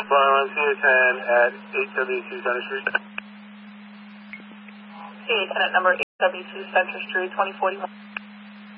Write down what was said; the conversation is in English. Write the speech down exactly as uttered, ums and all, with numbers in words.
Flying on C A ten at eight W two Center Street. C A ten at number eight W two Center Street, twenty forty-one.